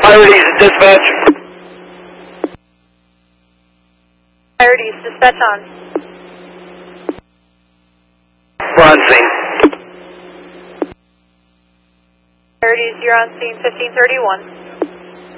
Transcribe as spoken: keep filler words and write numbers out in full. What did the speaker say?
Priorities, dispatch. Priorities, dispatch on. We're on scene. Priorities, you're on scene fifteen thirty-one.